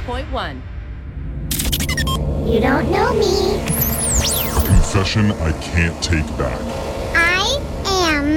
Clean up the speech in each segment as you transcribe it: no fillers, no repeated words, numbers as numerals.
94.1. You don't know me. A confession I can't take back. I am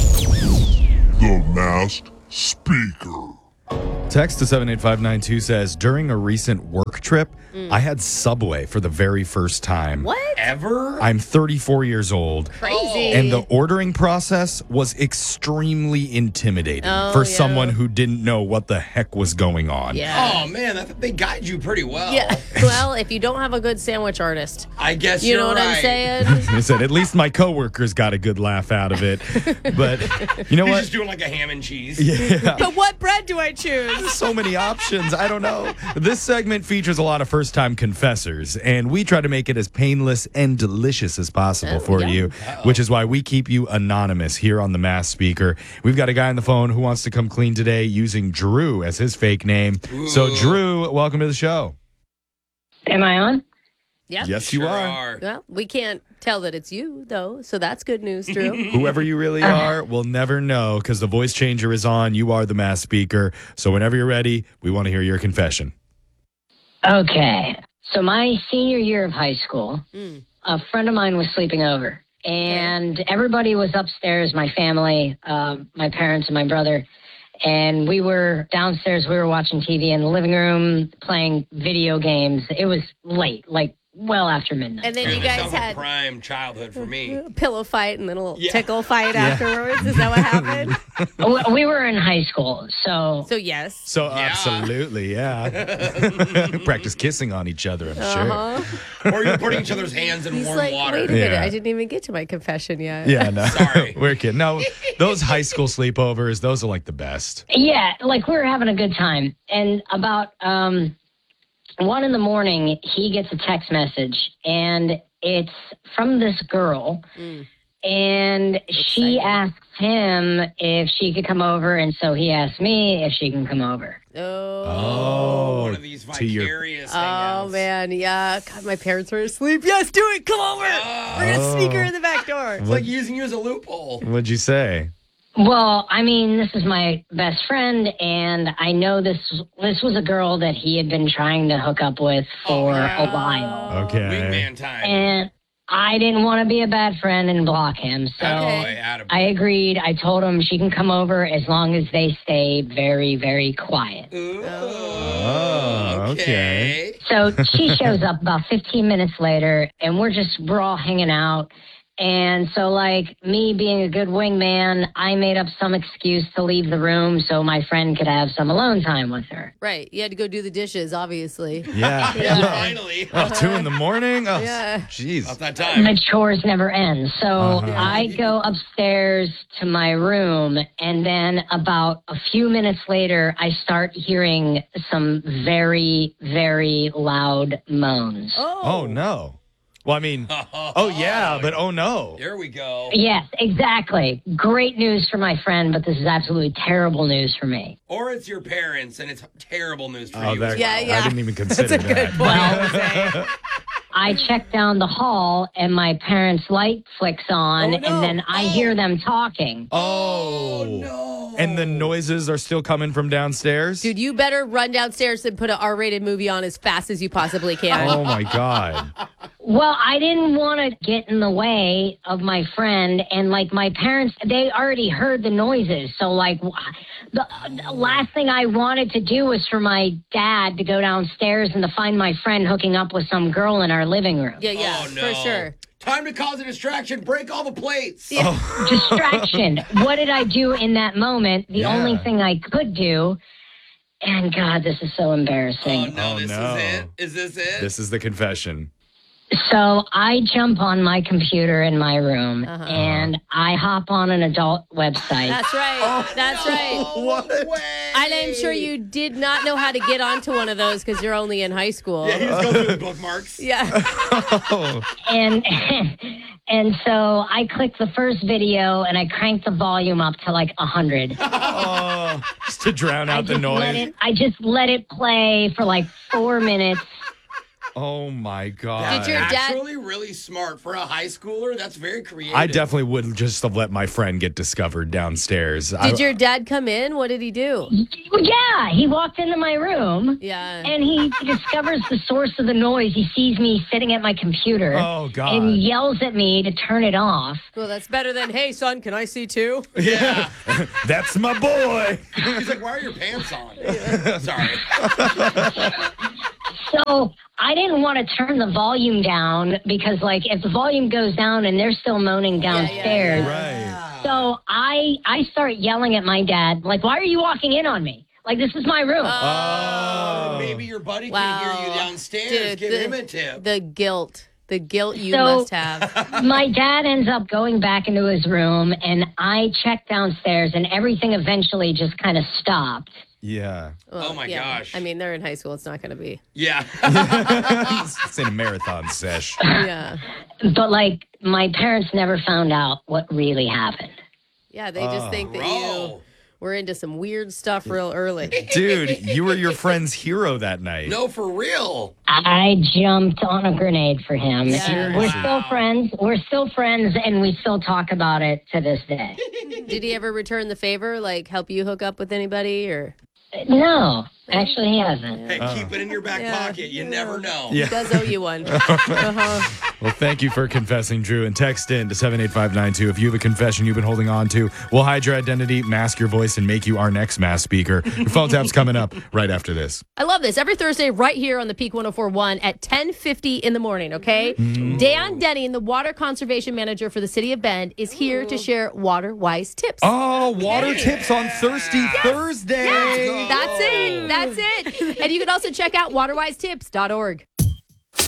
The Masked Speaker. Text to 78592 says, during a recent work trip, I had Subway for the very first time. What? Ever? I'm 34 years old. Crazy. And the ordering process was extremely intimidating for someone who didn't know what the heck was going on. Yeah. Oh, man, they guide you pretty well. Yeah. Well, if you don't have a good sandwich artist, I guess you you're know what right. I'm saying? I said, at least my coworkers got a good laugh out of it. But you know He's what? just doing like a ham and cheese. Yeah. But what bread do I choose? So many options. I don't know. This segment features a lot of first-time confessors, and we try to make it as painless and delicious as possible for you, which is why we keep you anonymous here on the Masked Speaker. We've got a guy on the phone who wants to come clean today using Drew as his fake name. So, Drew, welcome to the show. Am I on? Yeah. Yes, you Sure are. Well, we can't tell that it's you, though, so that's good news, Drew. Whoever you really are, we'll never know because the voice changer is on. You are the Masked Speaker. So whenever you're ready, we want to hear your confession. Okay. So my senior year of high school, a friend of mine was sleeping over. And everybody was upstairs, my family, my parents and my brother. And we were downstairs, we were watching TV in the living room, playing video games. It was late, like well after midnight. And then you That guys sounds like had prime childhood for me. a pillow fight and then a little Yeah. tickle fight afterwards. Is that what happened? We were in high school, so So, yes. So absolutely, yeah. Practice kissing on each other, I'm sure. Or you're putting each other's hands in He's warm like, water. wait a minute, Yeah. I didn't even get to my confession yet. Yeah, no. Sorry. We're kidding. No, those high school sleepovers, those are like the best. yeah, like we were having a good time. And about 1 a.m, he gets a text message, and it's from this girl. And she asks him if she could come over, and so he asks me if she can come over. Oh, One of these to your- vicarious Oh, hangouts. man. Yeah. God, my parents were asleep. Yes, do it. Come over. We're going to sneak her in the back door. It's like using you as a loophole. What'd you say? Well, I mean, this is my best friend, and I know this was a girl that he had been trying to hook up with for a while. Okay. Wingman time. And I didn't want to be a bad friend and block him, so Attaboy, attaboy. I agreed. I told him she can come over as long as they stay very, very quiet. Ooh, Oh, okay. So she shows up about 15 minutes later, and we're all hanging out. And so, like, me being a good wingman, I made up some excuse to leave the room so my friend could have some alone time with her. Right. You had to go do the dishes, obviously. Yeah. Finally. Oh, 2 in the morning? Oh, Yeah. jeez. About that time. The chores never end. So I go upstairs to my room, and then about a few minutes later, I start hearing some very, very loud moans. Oh, no. Well, I mean, oh, yeah, but oh, no. Here we go. Yes, exactly. Great news for my friend, but this is absolutely terrible news for me. Or it's your parents, and it's terrible news for Oh, you. that, as Yeah, well. yeah. I didn't even consider That's a good that. point. I check down the hall, and my parents' light flicks on, and then I hear them talking. Oh. No. And the noises are still coming from downstairs? Dude, you better run downstairs and put an R-rated movie on as fast as you possibly can. Oh, my God. Well, I didn't want to get in the way of my friend, and like my parents, they already heard the noises. So, like, the last thing I wanted to do was for my dad to go downstairs and to find my friend hooking up with some girl in our living room. Yeah, yeah, Oh, no. for sure. Time to cause a distraction. Break all the plates. Distraction. What did I do in that moment? The Yeah. only thing I could do, and God, this is so Oh, embarrassing. no. Oh, This no. is it? Is this it? This is the confession. So I jump on my computer in my room, and I hop on an adult website. That's right. That's right. What? Way. And I'm sure you did not know how to get onto one of those because you're only in high school. Yeah, he was going through the bookmarks. Yeah. And and so I clicked the first video, and I cranked the volume up to like 100. Oh, just to drown out the noise. I just let it play for like 4 minutes. Oh my God. Did your dad- Actually, really smart for a high schooler. That's very creative. I definitely would just have let my friend get discovered downstairs. Did your dad come in? What did he do? Yeah, he walked into my room. Yeah. And he discovers the source of the noise. He sees me sitting at my computer. Oh, God. And yells at me to turn it off. Well, that's better than, hey, son, can I see too? Yeah. That's my boy. He's like, why are your pants on? Sorry. So I didn't want to turn the volume down because, like, if the volume goes down and they're still moaning downstairs. Right. So I start yelling at my dad, like, why are you walking in on me? Like, this is my room. Maybe your buddy Wow. can hear you downstairs. Dude, Give him a tip. The guilt you So- must have. My dad ends up going back into his room, and I check downstairs, and everything eventually just kind of stopped. Yeah. Oh, my gosh. I mean, they're in high school. It's not going to be. Yeah. It's in a marathon sesh. Yeah. But, like, my parents never found out what really happened. Yeah, they just think that you Bro. were into some weird stuff real early. Dude, you were your friend's hero that night. No, for real. I jumped on a grenade for him. Yeah. And we're still friends. We're still friends, and we still talk about it to this day. Did he ever return the favor, like help you hook up with anybody or? No, actually, he hasn't. Hey, keep it in your back pocket. You never know. Yeah. He does owe you one. Uh-huh. Well, thank you for confessing, Drew. And text in to 78592 if you have a confession you've been holding on to. We'll hide your identity, mask your voice, and make you our next mass speaker. Your phone tap's coming up right after this. I love this. Every Thursday, right here on the Peak 104.1 at 10:50 in the morning, okay? Dan Denning, the water conservation manager for the city of Bend, is here to share water-wise tips. Oh, water tips on Thirsty Thursday. That's it. And you can also check out waterwisetips.org.